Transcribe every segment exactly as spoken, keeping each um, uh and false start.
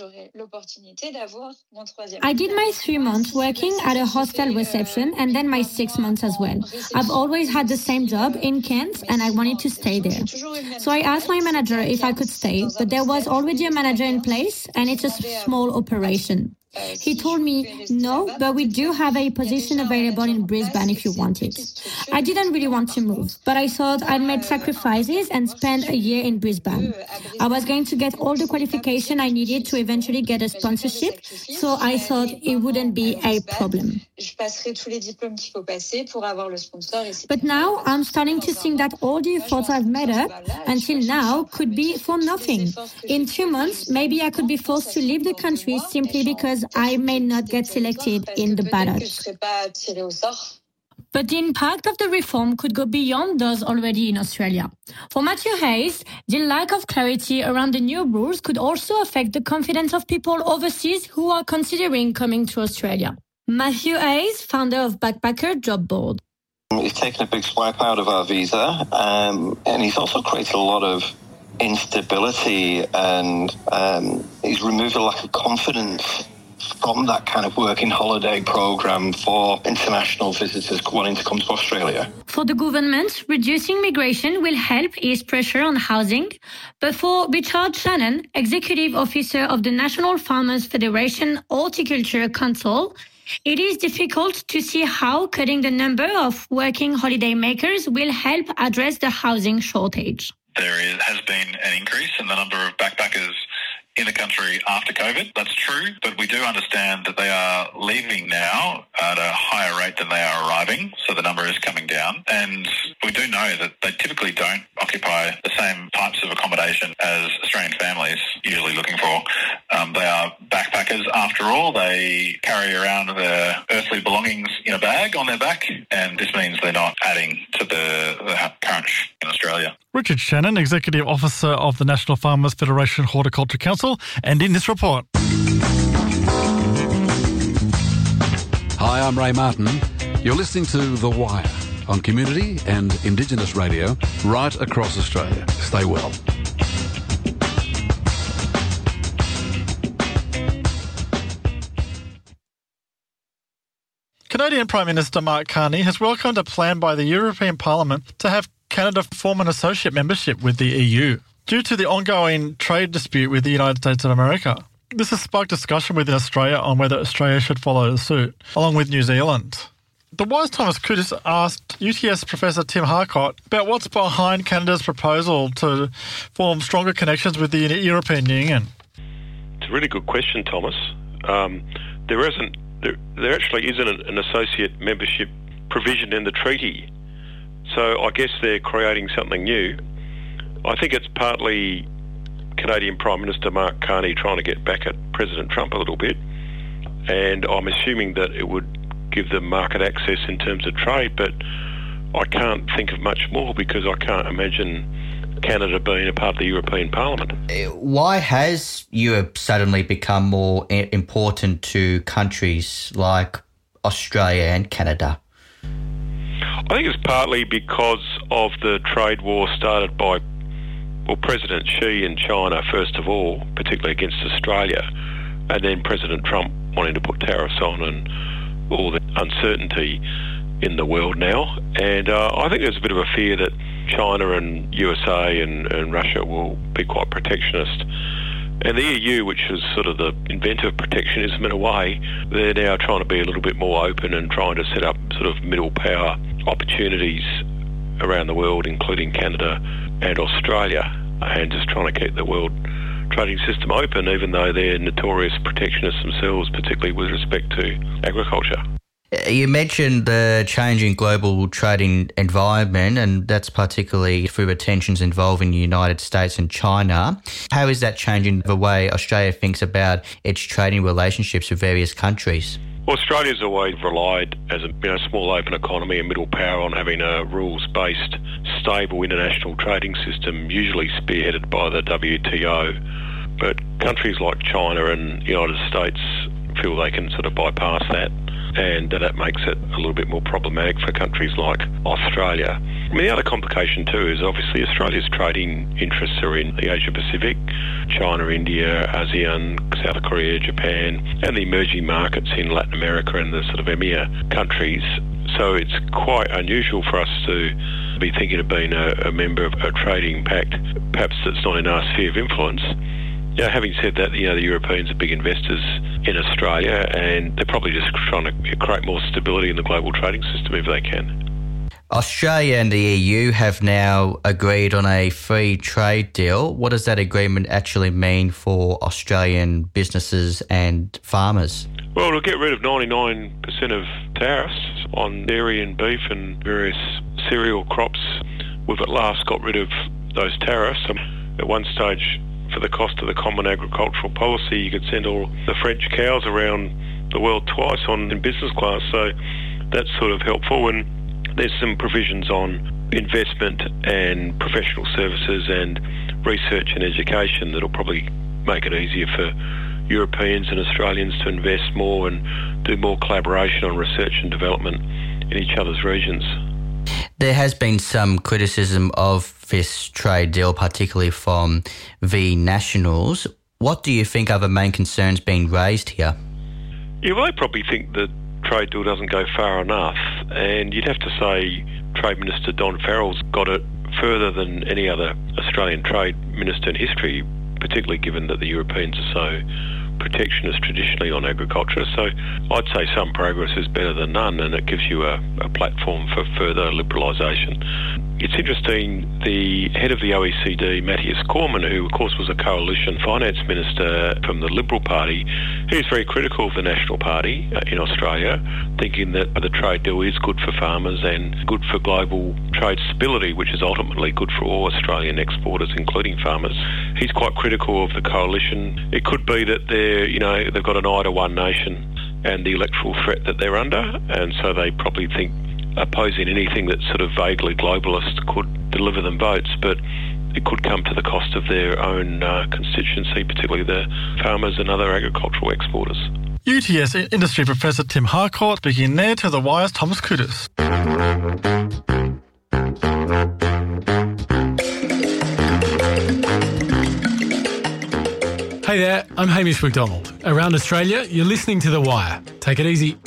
I did my three months working at a hostel reception and then my six months as well. I've always had the same job in Kent and I wanted to stay there. So I asked my manager if I could stay, but there was already a manager in place and it's a small operation. He told me, no, but we do have a position available in Brisbane if you want it. I didn't really want to move, but I thought I'd made sacrifices and spend a year in Brisbane. I was going to get all the qualification I needed to eventually get a sponsorship, so I thought it wouldn't be a problem. But now I'm starting to think that all the efforts I've made up until now could be for nothing. In two months, maybe I could be forced to leave the country simply because I may not get selected in the ballot. But the impact of the reform could go beyond those already in Australia. For Matthew Hayes, the lack of clarity around the new rules could also affect the confidence of people overseas who are considering coming to Australia. Matthew Hayes, founder of Backpacker Job Board. He's taken a big swipe out of our visa, um, and he's also created a lot of instability, and um, he's removed a lack of confidence from that kind of working holiday program for international visitors wanting to come to Australia. For the government, reducing migration will help ease pressure on housing. But for Richard Shannon, Executive Officer of the National Farmers Federation Horticulture Council, it is difficult to see how cutting the number of working holiday makers will help address the housing shortage. There is, has been an increase in the number of backpackers in the country after COVID. That's true, but we do understand that they are leaving now at a higher rate than they are arriving, so the number is coming down. And we do know that they typically don't occupy the same types of accommodation as Australian families usually looking for. Um, they are backpackers after all. They carry around their earthly belongings in a bag on their back, and this means they're not adding to the, the current sh- in Australia. Richard Shannon, Executive Officer of the National Farmers Federation Horticulture Council, and in this report. Hi, I'm Ray Martin. You're listening to The Wire on Community and Indigenous Radio right across Australia. Stay well. Canadian Prime Minister Mark Carney has welcomed a plan by the European Parliament to have Canada form an associate membership with the E U due to the ongoing trade dispute with the United States of America. This has sparked discussion within Australia on whether Australia should follow suit, along with New Zealand. The Wise Thomas Kudis asked U T S Professor Tim Harcott about what's behind Canada's proposal to form stronger connections with the European Union. It's a really good question, Thomas. Um, there isn't, there, there actually isn't an associate membership provision in the treaty. So I guess they're creating something new. I think it's partly Canadian Prime Minister Mark Carney trying to get back at President Trump a little bit, and I'm assuming that it would give them market access in terms of trade, but I can't think of much more because I can't imagine Canada being a part of the European Parliament. Why has Europe suddenly become more important to countries like Australia and Canada? I think it's partly because of the trade war started by, well, President Xi in China, first of all, particularly against Australia, and then President Trump wanting to put tariffs on and all the uncertainty in the world now. And uh, I think there's a bit of a fear that China and U S A and, and Russia will be quite protectionist. And the E U, which is sort of the inventor of protectionism in a way, they're now trying to be a little bit more open and trying to set up sort of middle power opportunities around the world, including Canada and Australia, and just trying to keep the world trading system open, even though they're notorious protectionists themselves, particularly with respect to agriculture. You mentioned the changing global trading environment, and that's particularly through the tensions involving the United States and China. How is that changing the way Australia thinks about its trading relationships with various countries? Well, Australia's always relied as a you know, small open economy and middle power on having a rules-based, stable international trading system, usually spearheaded by the W T O. But countries like China and the United States feel they can sort of bypass that, and that makes it a little bit more problematic for countries like Australia. I mean, the other complication too is obviously Australia's trading interests are in the Asia Pacific, China, India, ASEAN, South Korea, Japan, and the emerging markets in Latin America and the sort of EMEA countries. So it's quite unusual for us to be thinking of being a, a member of a trading pact, perhaps that's not in our sphere of influence. You know, having said that, you know, the Europeans are big investors in Australia, and they're probably just trying to create more stability in the global trading system if they can. Australia and the E U have now agreed on a free trade deal. What does that agreement actually mean for Australian businesses and farmers? Well, it'll get rid of ninety-nine percent of tariffs on dairy and beef and various cereal crops. We've at last got rid of those tariffs. At one stage, for the cost of the Common Agricultural Policy, you could send all the French cows around the world twice on in business class. So that's sort of helpful. And there's some provisions on investment and professional services and research and education that'll probably make it easier for Europeans and Australians to invest more and do more collaboration on research and development in each other's regions. There has been some criticism of this trade deal, particularly from the Nationals. What do you think are the main concerns being raised here? Yeah, well, I probably think the trade deal doesn't go far enough, and you'd have to say Trade Minister Don Farrell's got it further than any other Australian trade minister in history, particularly given that the Europeans are so protectionist traditionally on agriculture. So I'd say some progress is better than none, and it gives you a, a platform for further liberalisation. It's interesting, the head of the O E C D, Matthias Cormann, who of course was a coalition finance minister from the Liberal Party, he's very critical of the National Party in Australia, thinking that the trade deal is good for farmers and good for global trade stability, which is ultimately good for all Australian exporters, including farmers. He's quite critical of the coalition. It could be that they're, you know, they've got an eye to One Nation and the electoral threat that they're under, and so they probably think opposing anything that's sort of vaguely globalist could deliver them votes, but it could come to the cost of their own uh, constituency, particularly the farmers and other agricultural exporters. U T S Industry Professor Tim Harcourt speaking there to The Wire's Thomas Kudus. Hey there, I'm Hamish McDonald. Around Australia, you're listening to The Wire. Take it easy.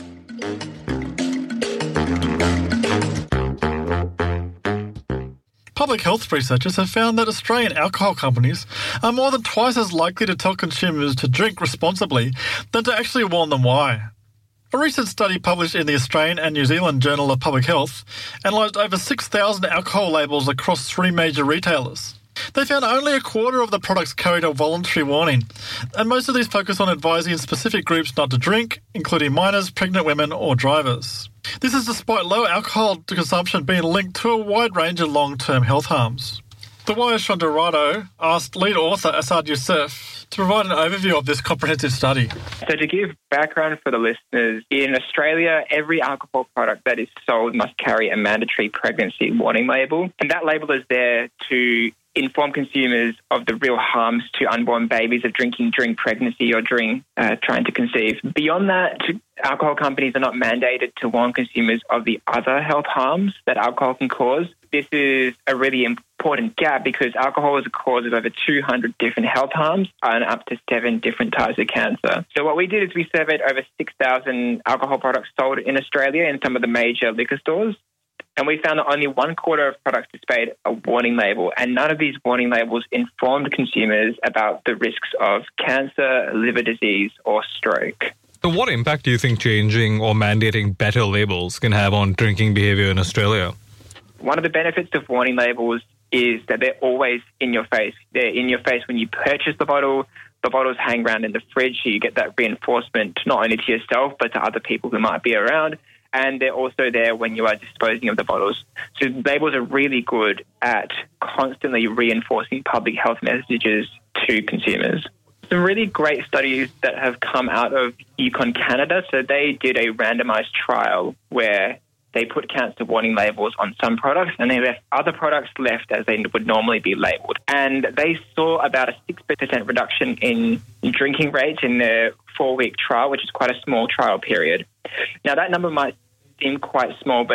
Public health researchers have found that Australian alcohol companies are more than twice as likely to tell consumers to drink responsibly than to actually warn them why. A recent study published in the Australian and New Zealand Journal of Public Health analysed over six thousand alcohol labels across three major retailers. They found only a quarter of the products carried a voluntary warning, and most of these focus on advising specific groups not to drink, including minors, pregnant women or drivers. This is despite low alcohol consumption being linked to a wide range of long-term health harms. The Wire's Sean Dorado asked lead author Asad Youssef to provide an overview of this comprehensive study. So to give background for the listeners, in Australia, every alcohol product that is sold must carry a mandatory pregnancy warning label, and that label is there to inform consumers of the real harms to unborn babies of drinking during pregnancy or during uh, trying to conceive. Beyond that, alcohol companies are not mandated to warn consumers of the other health harms that alcohol can cause. This is a really important gap because alcohol is a cause of over two hundred different health harms and up to seven different types of cancer. So what we did is we surveyed over six thousand alcohol products sold in Australia in some of the major liquor stores. And we found that only one quarter of products displayed a warning label, and none of these warning labels informed consumers about the risks of cancer, liver disease, or stroke. So what impact do you think changing or mandating better labels can have on drinking behaviour in Australia? One of the benefits of warning labels is that they're always in your face. They're in your face when you purchase the bottle. The bottles hang around in the fridge, so you get that reinforcement not only to yourself but to other people who might be around. And they're also there when you are disposing of the bottles. So labels are really good at constantly reinforcing public health messages to consumers. Some really great studies that have come out of Yukon, Canada. So they did a randomized trial where they put cancer warning labels on some products and they left other products left as they would normally be labelled. And they saw about a six percent reduction in drinking rates in the four-week trial, which is quite a small trial period. Now, that number might seem quite small, but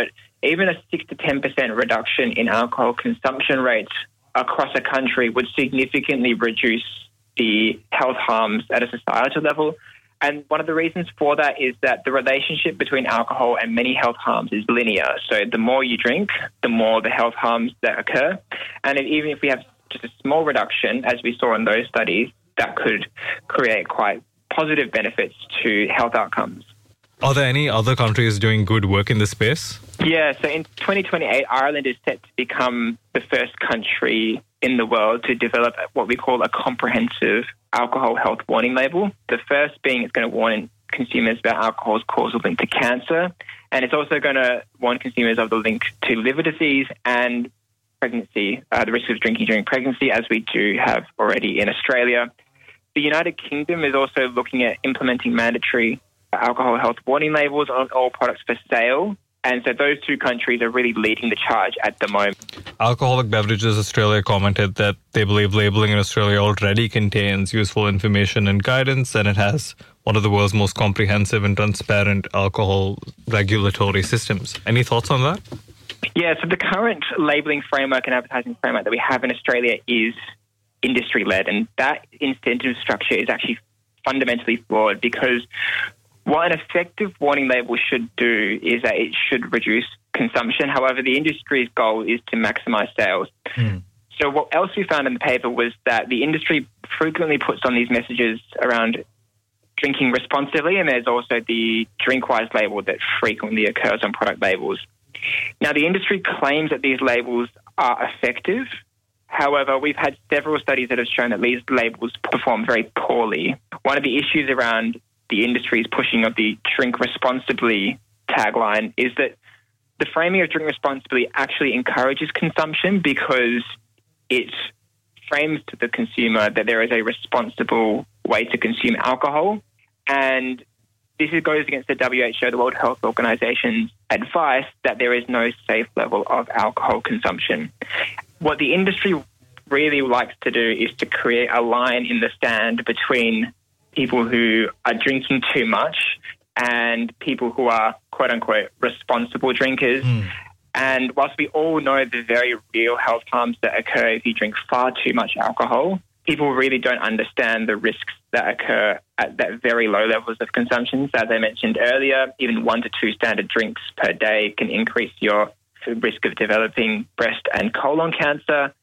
even a six to ten percent reduction in alcohol consumption rates across a country would significantly reduce the health harms at a societal level. And one of the reasons for that is that the relationship between alcohol and many health harms is linear. So the more you drink, the more the health harms that occur. And if, even if we have just a small reduction, as we saw in those studies, that could create quite positive benefits to health outcomes. Are there any other countries doing good work in this space? Yeah, so in twenty twenty-eight, Ireland is set to become the first country in the world to develop what we call a comprehensive alcohol health warning label. The first being it's going to warn consumers about alcohol's causal link to cancer, and it's also going to warn consumers of the link to liver disease and pregnancy, uh, the risk of drinking during pregnancy, as we do have already in Australia. The United Kingdom is also looking at implementing mandatory alcohol health warning labels on all products for sale. And so those two countries are really leading the charge at the moment. Alcoholic Beverages Australia commented that they believe labelling in Australia already contains useful information and guidance, and it has one of the world's most comprehensive and transparent alcohol regulatory systems. Any thoughts on that? Yeah, so the current labelling framework and advertising framework that we have in Australia is industry-led, and that incentive structure is actually fundamentally flawed because what an effective warning label should do is that it should reduce consumption. However, the industry's goal is to maximise sales. Mm. So what else we found in the paper was that the industry frequently puts on these messages around drinking responsibly, and there's also the DrinkWise label that frequently occurs on product labels. Now, the industry claims that these labels are effective. However, we've had several studies that have shown that these labels perform very poorly. One of the issues around the industry's pushing of the drink responsibly tagline is that the framing of drink responsibly actually encourages consumption because it frames to the consumer that there is a responsible way to consume alcohol. And this goes against the W H O, the World Health Organization's advice that there is no safe level of alcohol consumption. What the industry really likes to do is to create a line in the sand between people who are drinking too much and people who are, quote-unquote, responsible drinkers. Mm. And whilst we all know the very real health harms that occur if you drink far too much alcohol, people really don't understand the risks that occur at that very low levels of consumption. So as I mentioned earlier, even one to two standard drinks per day can increase your risk of developing breast and colon cancer.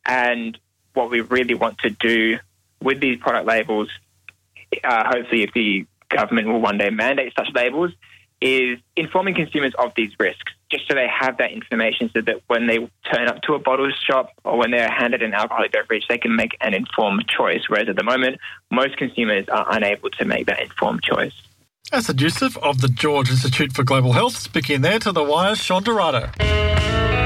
And what we really want to do with these product labels, Uh, hopefully if the government will one day mandate such labels, is informing consumers of these risks, just so they have that information so that when they turn up to a bottle shop or when they're handed an alcoholic beverage, they can make an informed choice, whereas at the moment, most consumers are unable to make that informed choice. Asad Yousuf of the George Institute for Global Health, speaking there to The Wire's Sean Dorado.